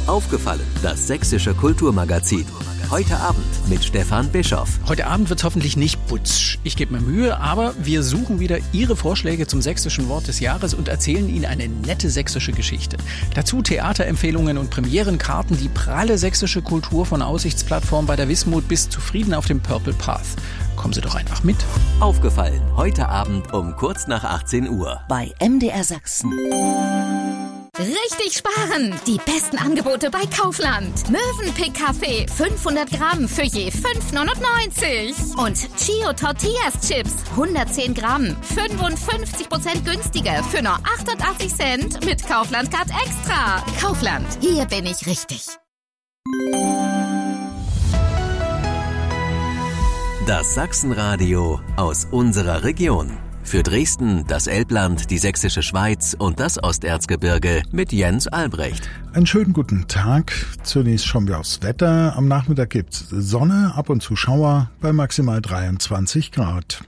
Aufgefallen, das sächsische Kulturmagazin. Heute Abend mit Stefan Bischoff. Heute Abend wird's hoffentlich nicht putsch. Ich gebe mir Mühe, aber wir suchen wieder Ihre Vorschläge zum sächsischen Wort des Jahres und erzählen Ihnen eine nette sächsische Geschichte. Dazu Theaterempfehlungen und Premierenkarten, die pralle sächsische Kultur von Aussichtsplattform bei der Wismut bis zu Frieden auf dem Purple Path. Kommen Sie doch einfach mit. Aufgefallen, heute Abend um kurz nach 18 Uhr. Bei MDR Sachsen. Richtig sparen! Die besten Angebote bei Kaufland. Mövenpick Kaffee 500 Gramm für je 5,99. Und Chio Tortillas Chips 110 Gramm 55% günstiger für nur 88 Cent mit Kaufland Card Extra. Kaufland, hier bin ich richtig. Das Sachsenradio aus unserer Region. Für Dresden, das Elbland, die Sächsische Schweiz und das Osterzgebirge mit Jens Albrecht. Einen schönen guten Tag. Zunächst schauen wir aufs Wetter. Am Nachmittag gibt's Sonne, ab und zu Schauer bei maximal 23 Grad.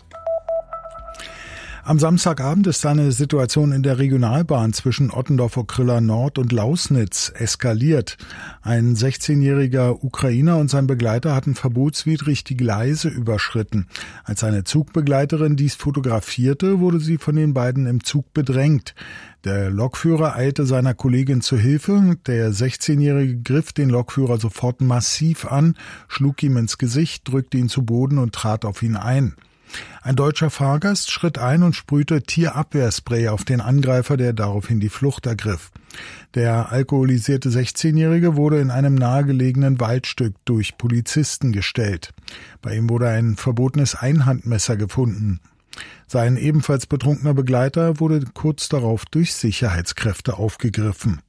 Am Samstagabend ist eine Situation in der Regionalbahn zwischen Ottendorf-Okrilla Nord und Lausnitz eskaliert. Ein 16-jähriger Ukrainer und sein Begleiter hatten verbotswidrig die Gleise überschritten. Als eine Zugbegleiterin dies fotografierte, wurde sie von den beiden im Zug bedrängt. Der Lokführer eilte seiner Kollegin zu Hilfe. Der 16-jährige griff den Lokführer sofort massiv an, schlug ihm ins Gesicht, drückte ihn zu Boden und trat auf ihn ein. Ein deutscher Fahrgast schritt ein und sprühte Tierabwehrspray auf den Angreifer, der daraufhin die Flucht ergriff. Der alkoholisierte 16-Jährige wurde in einem nahegelegenen Waldstück durch Polizisten gestellt. Bei ihm wurde ein verbotenes Einhandmesser gefunden. Sein ebenfalls betrunkener Begleiter wurde kurz darauf durch Sicherheitskräfte aufgegriffen.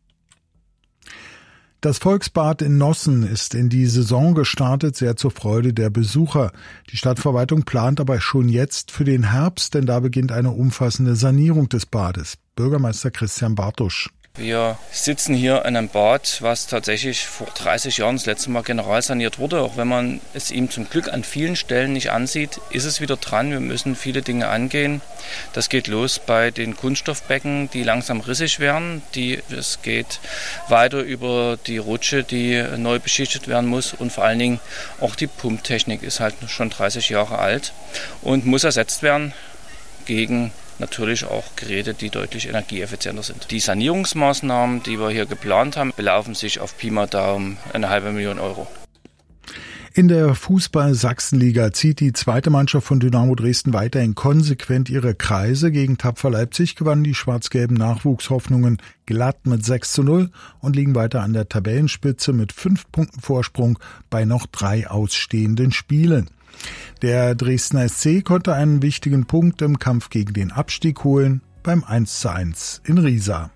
Das Volksbad in Nossen ist in die Saison gestartet, sehr zur Freude der Besucher. Die Stadtverwaltung plant aber schon jetzt für den Herbst, denn da beginnt eine umfassende Sanierung des Bades. Bürgermeister Christian Bartusch. Wir sitzen hier in einem Bad, was tatsächlich vor 30 Jahren das letzte Mal generalsaniert wurde. Auch wenn man es ihm zum Glück an vielen Stellen nicht ansieht, ist es wieder dran. Wir müssen viele Dinge angehen. Das geht los bei den Kunststoffbecken, die langsam rissig werden. Es geht weiter über die Rutsche, die neu beschichtet werden muss. Und vor allen Dingen auch die Pumptechnik ist halt schon 30 Jahre alt und muss ersetzt werden gegen natürlich auch Geräte, die deutlich energieeffizienter sind. Die Sanierungsmaßnahmen, die wir hier geplant haben, belaufen sich auf Pi mal Daumen 500.000 Euro. In der Fußball-Sachsenliga zieht die zweite Mannschaft von Dynamo Dresden weiterhin konsequent ihre Kreise. Gegen Tapfer Leipzig gewannen die schwarz-gelben Nachwuchshoffnungen glatt mit 6:0 und liegen weiter an der Tabellenspitze mit 5 Punkten Vorsprung bei noch 3 ausstehenden Spielen. Der Dresdner SC konnte einen wichtigen Punkt im Kampf gegen den Abstieg holen beim 1:1 in Riesa.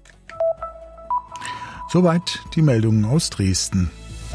Soweit die Meldungen aus Dresden.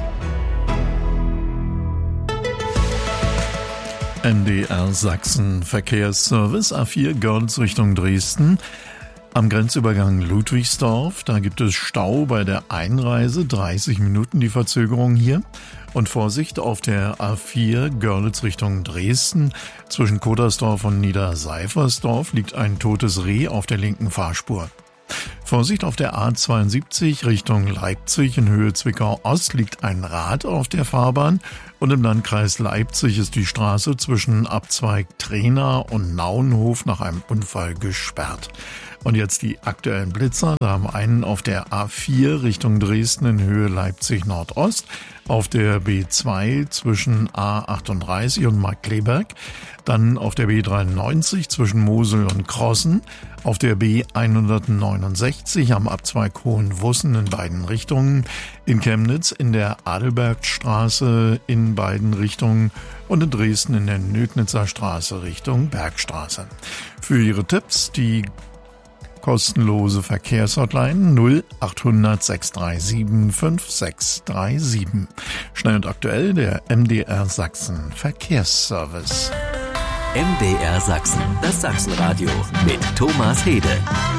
MDR Sachsen Verkehrsservice A4 Görlitz Richtung Dresden. Am Grenzübergang Ludwigsdorf, da gibt es Stau bei der Einreise, 30 Minuten die Verzögerung hier. Und Vorsicht auf der A4 Görlitz Richtung Dresden. Zwischen Kodersdorf und Niederseifersdorf liegt ein totes Reh auf der linken Fahrspur. Vorsicht auf der A72 Richtung Leipzig in Höhe Zwickau-Ost liegt ein Rad auf der Fahrbahn und im Landkreis Leipzig ist die Straße zwischen Abzweig Trena und Nauenhof nach einem Unfall gesperrt. Und jetzt die aktuellen Blitzer. Da haben wir einen auf der A4 Richtung Dresden in Höhe Leipzig Nordost, auf der B2 zwischen A38 und Markkleeberg, dann auf der B93 zwischen Mosel und Krossen, auf der B169 am Abzweig Hohenwussen in beiden Richtungen, in Chemnitz in der Adelbergstraße in beiden Richtungen und in Dresden in der Nögnitzer Straße Richtung Bergstraße. Für Ihre Tipps die kostenlose Verkehrshotline 0800 637 5637. Schnell und aktuell der MDR Sachsen Verkehrsservice. MDR Sachsen, das Sachsenradio mit Thomas Hede.